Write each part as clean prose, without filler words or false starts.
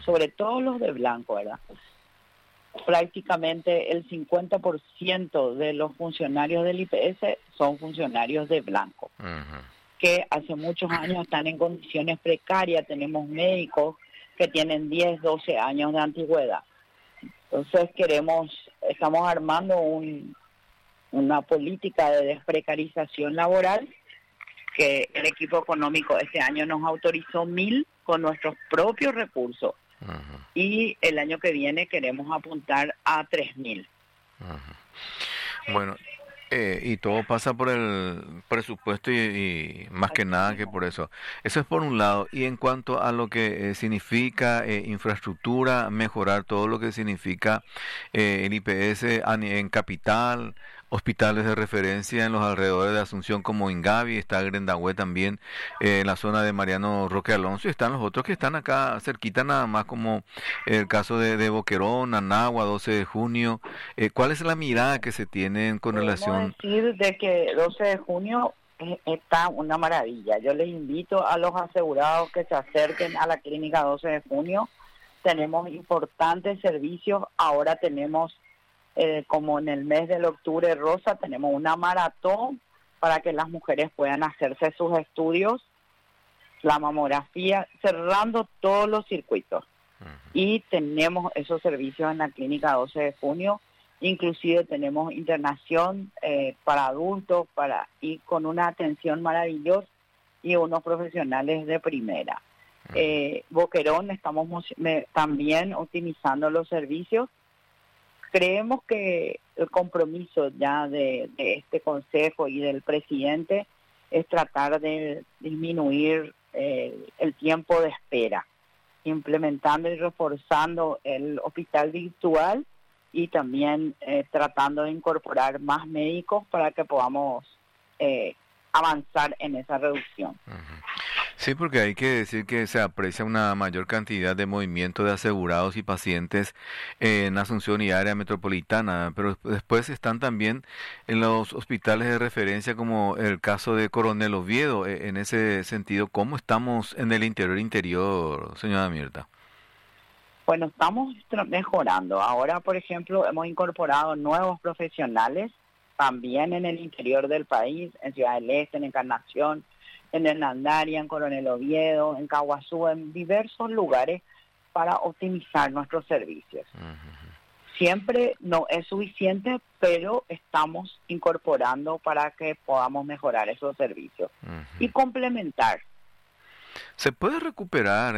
sobre todo los de blanco, ¿verdad? Prácticamente el 50% de los funcionarios del IPS son funcionarios de blanco, que hace muchos años están en condiciones precarias. Tenemos médicos que tienen 10, 12 años de antigüedad. Entonces estamos armando una política de desprecarización laboral que el equipo económico este año nos autorizó 1.000 con nuestros propios recursos. Y el año que viene queremos apuntar a 3.000. Bueno, y todo pasa por el presupuesto y más que nada que por eso. Eso es por un lado. Y en cuanto a lo que significa infraestructura, mejorar todo lo que significa el IPS en capital, hospitales de referencia en los alrededores de Asunción como Ingavi, está Grendahué también, en la zona de Mariano Roque Alonso, y están los otros que están acá cerquita nada más, como el caso de Boquerón, Anagua, 12 de junio. ¿Cuál es la mirada que se tiene con relación? Decir de que 12 de junio está una maravilla. Yo les invito a los asegurados que se acerquen a la clínica 12 de junio. Tenemos importantes servicios. Ahora tenemos, como en el mes del octubre rosa, tenemos una maratón para que las mujeres puedan hacerse sus estudios, la mamografía, cerrando todos los circuitos. Y tenemos esos servicios en la clínica 12 de junio. Inclusive tenemos internación para adultos, y con una atención maravillosa y unos profesionales de primera. Boquerón estamos también optimizando los servicios. Creemos que el compromiso ya de este consejo y del presidente es tratar de disminuir el tiempo de espera, implementando y reforzando el hospital virtual y también tratando de incorporar más médicos para que podamos avanzar en esa reducción. Sí, porque hay que decir que se aprecia una mayor cantidad de movimiento de asegurados y pacientes en Asunción y área metropolitana, pero después están también en los hospitales de referencia como el caso de Coronel Oviedo. En ese sentido, ¿cómo estamos en el interior, señora Mirta? Bueno, estamos mejorando. Ahora, por ejemplo, hemos incorporado nuevos profesionales también en el interior del país, en Ciudad del Este, en Encarnación, en Hernandaria, en Coronel Oviedo, en Caguazú, en diversos lugares para optimizar nuestros servicios. Siempre no es suficiente, pero estamos incorporando para que podamos mejorar esos servicios y complementar. ¿Se puede recuperar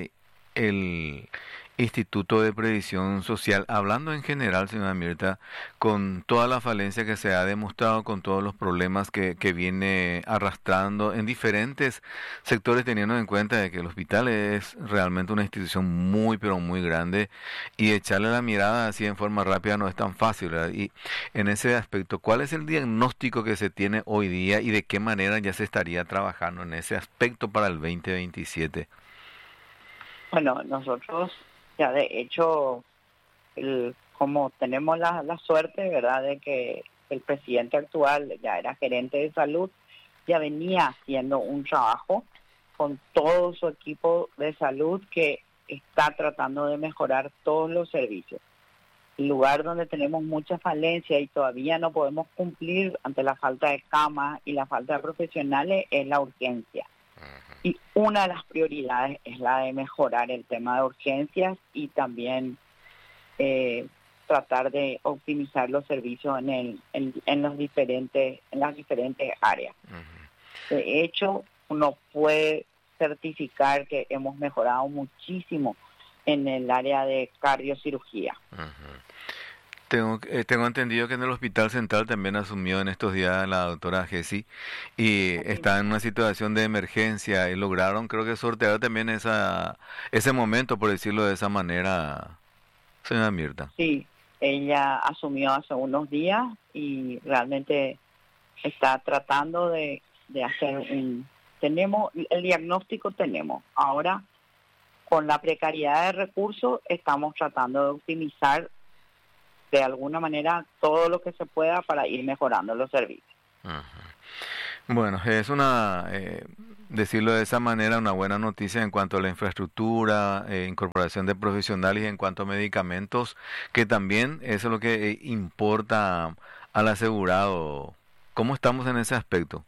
el Instituto de Previsión Social, hablando en general, señora Mirta, con toda la falencia que se ha demostrado, con todos los problemas que viene arrastrando en diferentes sectores, teniendo en cuenta de que el hospital es realmente una institución muy, pero muy grande, y echarle la mirada así en forma rápida no es tan fácil, ¿verdad? Y en ese aspecto, ¿cuál es el diagnóstico que se tiene hoy día y de qué manera ya se estaría trabajando en ese aspecto para el 2027? Bueno, nosotros ya de hecho, como tenemos la suerte, ¿verdad?, de que el presidente actual ya era gerente de salud, ya venía haciendo un trabajo con todo su equipo de salud que está tratando de mejorar todos los servicios. El lugar donde tenemos mucha falencia y todavía no podemos cumplir ante la falta de camas y la falta de profesionales es la urgencia. Y una de las prioridades es la de mejorar el tema de urgencias y también tratar de optimizar los servicios en las diferentes áreas. De hecho, uno puede certificar que hemos mejorado muchísimo en el área de cardiocirugía. Tengo entendido que en el Hospital Central también asumió en estos días la doctora Jessie y está en una situación de emergencia y lograron, creo que sortear también ese momento, por decirlo de esa manera, señora Mirta. Sí, ella asumió hace unos días y realmente está tratando de hacer tenemos el diagnóstico, ahora con la precariedad de recursos estamos tratando de optimizar de alguna manera todo lo que se pueda para ir mejorando los servicios. Bueno, es decirlo de esa manera, una buena noticia en cuanto a la infraestructura, incorporación de profesionales y en cuanto a medicamentos, que también eso es lo que importa al asegurado. ¿Cómo estamos en ese aspecto?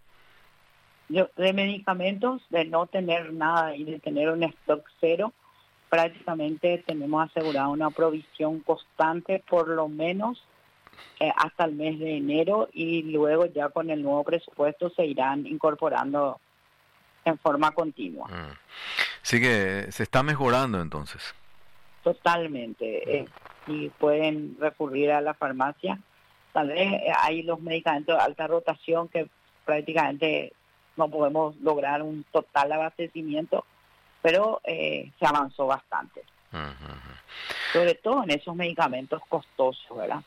De medicamentos, de no tener nada y de tener un stock cero, prácticamente tenemos asegurada una provisión constante por lo menos hasta el mes de enero, y luego ya con el nuevo presupuesto se irán incorporando en forma continua. Sí que se está mejorando entonces. Totalmente. Y pueden recurrir a la farmacia. Tal vez hay los medicamentos de alta rotación que prácticamente no podemos lograr un total abastecimiento, pero se avanzó bastante. Sobre todo en esos medicamentos costosos, ¿verdad?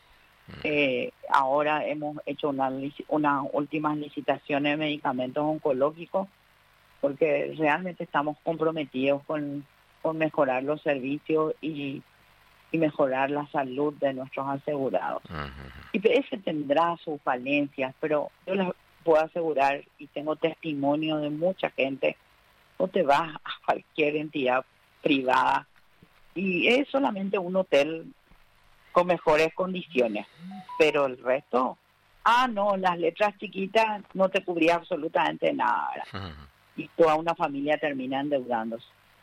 Ahora hemos hecho unas últimas licitaciones de medicamentos oncológicos porque realmente estamos comprometidos con mejorar los servicios y mejorar la salud de nuestros asegurados. IPS tendrá sus falencias, pero yo les puedo asegurar, y tengo testimonio de mucha gente, no te vas a cualquier entidad privada y es solamente un hotel con mejores condiciones, pero el resto, no, las letras chiquitas no te cubría absolutamente nada, ¿verdad? Y toda una familia termina endeudándose.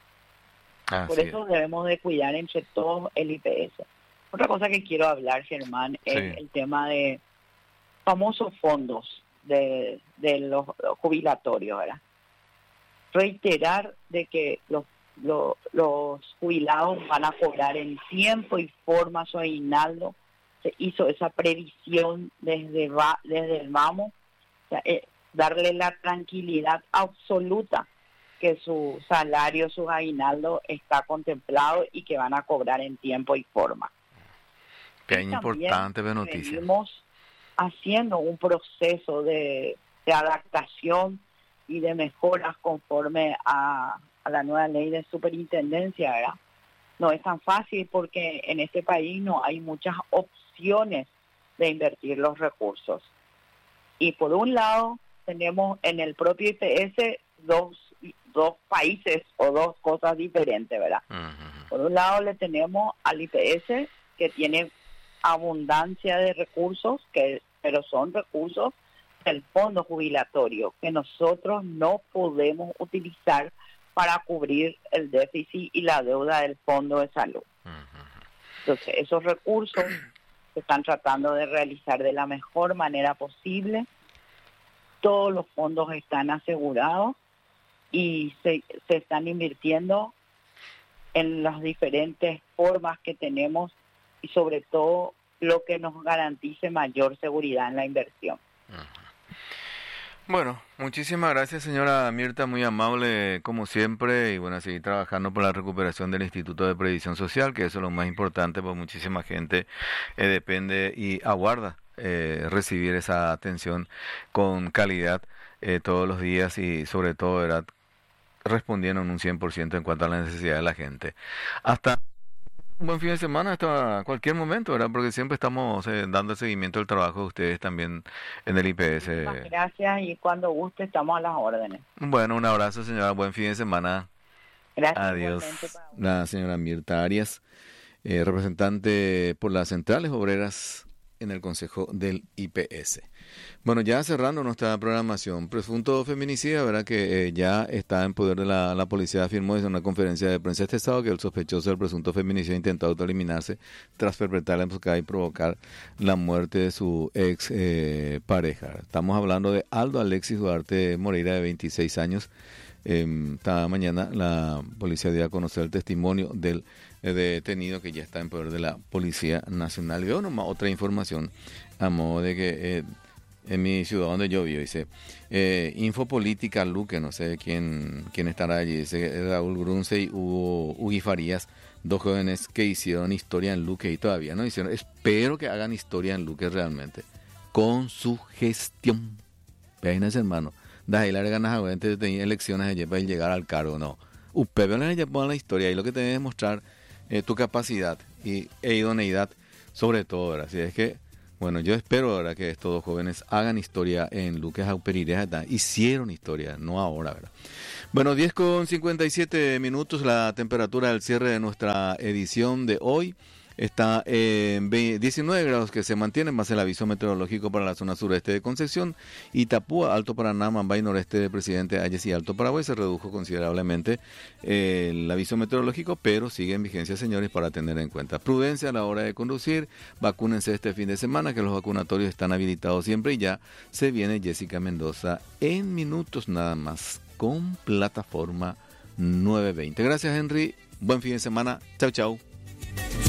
Por eso debemos de cuidar entre todos el IPS. Otra cosa que quiero hablar, Germán, es el tema de famosos fondos de los jubilatorios, ¿verdad? Reiterar de que los jubilados van a cobrar en tiempo y forma su aguinaldo. Se hizo esa previsión desde el vamos, o sea, darle la tranquilidad absoluta que su salario, su aguinaldo está contemplado y que van a cobrar en tiempo y forma. Qué importante noticia. Seguimos haciendo un proceso de adaptación y de mejoras conforme a la nueva ley de superintendencia, ¿verdad? No es tan fácil porque en este país no hay muchas opciones de invertir los recursos. Y por un lado tenemos en el propio IPS dos países o dos cosas diferentes, ¿verdad? Por un lado le tenemos al IPS, que tiene abundancia de recursos, pero son recursos del fondo jubilatorio que nosotros no podemos utilizar para cubrir el déficit y la deuda del fondo de salud. Entonces, esos recursos se están tratando de realizar de la mejor manera posible. Todos los fondos están asegurados y se están invirtiendo en las diferentes formas que tenemos y sobre todo lo que nos garantice mayor seguridad en la inversión. Bueno, muchísimas gracias, señora Mirta, muy amable como siempre, y bueno, seguir trabajando por la recuperación del Instituto de Previsión Social, que eso es lo más importante, porque muchísima gente depende y aguarda recibir esa atención con calidad todos los días y sobre todo, ¿verdad?, respondiendo en un 100% en cuanto a la necesidad de la gente. Hasta un buen fin de semana, hasta cualquier momento, ¿verdad? Porque siempre estamos dando el seguimiento al trabajo de ustedes también en el IPS. Muchas gracias, y cuando guste estamos a las órdenes. Bueno, un abrazo, señora. Buen fin de semana. Gracias. Adiós. La señora Mirta Arias, representante por las centrales obreras en el Consejo del IPS. Bueno, ya cerrando nuestra programación, presunto feminicida, ¿verdad?, que ya está en poder de la policía, afirmó desde una conferencia de prensa este sábado que el sospechoso del presunto feminicida intentó autoeliminarse tras perpetrar la emboscada y provocar la muerte de su ex pareja. Estamos hablando de Aldo Alexis Duarte Moreira, de 26 años. Esta mañana la policía dio a conocer el testimonio del detenido, que ya está en poder de la Policía Nacional. Y veo nomás otra información a modo de que en mi ciudad donde yo vivo, dice Infopolítica Luque, no sé quién estará allí, dice Raúl Grunce y Hugo Farías, dos jóvenes que hicieron historia en Luque y todavía no hicieron. Espero que hagan historia en Luque realmente, con su gestión. Veáis, hermano, de ahí las ganas antes de tener elecciones allí para llegar al cargo, no. Ustedes no le ponen la historia y lo que tenés que demostrar tu capacidad e idoneidad sobre todo, ¿verdad? Así es que Bueno, yo espero ahora que estos dos jóvenes hagan historia en Luques Auperirea. Hicieron historia, no ahora, ¿verdad? Bueno, 10:57 la temperatura del cierre de nuestra edición de hoy. Está en 19 grados que se mantiene, más el aviso meteorológico para la zona sureste de Concepción, Itapúa, Alto Paraná, Mambay, noreste de Presidente Hayes y Alto Paraguay. Se redujo considerablemente el aviso meteorológico, pero sigue en vigencia, señores, para tener en cuenta. Prudencia a la hora de conducir, vacúnense este fin de semana, que los vacunatorios están habilitados siempre, y ya se viene Jessica Mendoza en minutos nada más con Plataforma 920. Gracias, Henry. Buen fin de semana. Chau, chau.